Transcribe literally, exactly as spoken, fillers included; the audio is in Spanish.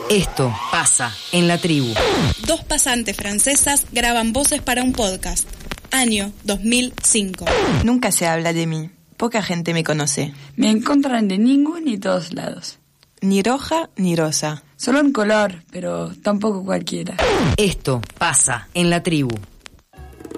Esto pasa en la tribu. Dos pasantes francesas graban voces para un podcast. Año dos mil cinco. Nunca se habla de mí. Poca gente me conoce. Me encuentran de ningún y todos lados. Ni roja ni rosa. Solo un color, pero tampoco cualquiera. Esto pasa en la tribu.